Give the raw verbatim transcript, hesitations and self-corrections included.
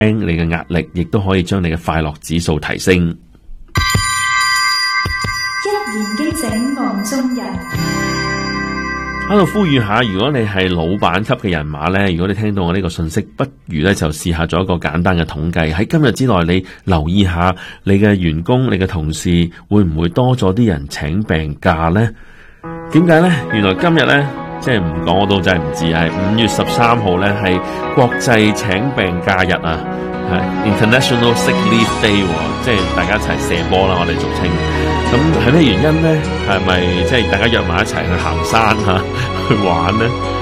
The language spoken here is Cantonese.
你嘅壓力，亦都可以將你嘅快樂指數提升。 一言驚醒夢中人。 喺度呼籲下，如果你係老闆級嘅人馬呢，如果你聽到我呢個信息，不如呢就試下做一個簡單嘅統計，喺今日之內你留意下你嘅員工、你嘅同事會唔會多咗啲人請病假呢？點解呢？原來今日呢，即係唔講我都真係唔知，係五月十三號呢係國際請病假日啊，係 International Sick Leave Day，即係大家一齊射波啦，我哋俗稱。咁係咩原因呢？係咪即係大家約埋一齊去行山啊，去玩呢？